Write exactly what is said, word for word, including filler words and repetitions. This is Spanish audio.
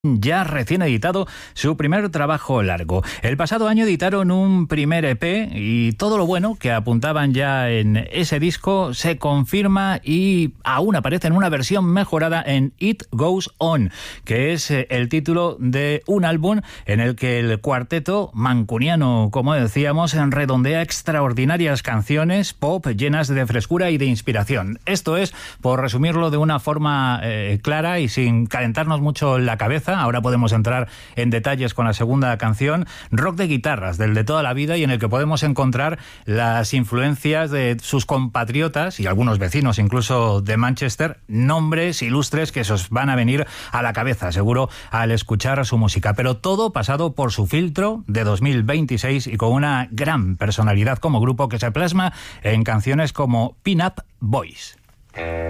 ya recién editado su primer trabajo largo. El pasado año editaron un primer E P y todo lo bueno que apuntaban ya en ese disco se confirma y aún aparece en una versión mejorada en It Goes On, que es el título de un álbum en el que el cuarteto mancuniano, como decíamos, redondea extraordinarias canciones pop llenas de frescura y de inspiración. Esto es, por resumirlo de una forma eh, clara y sin calentarnos mucho la cabeza. Ahora podemos entrar en detalles con la segunda canción, rock de guitarras, del de toda la vida, y en el que podemos encontrar las influencias de sus compatriotas y algunos vecinos incluso de Manchester, nombres ilustres que se os van a venir a la cabeza, seguro, al escuchar su música. Pero todo pasado por su filtro de dos mil veintiséis y con una gran personalidad como grupo que se plasma en canciones como Pin Up Boys.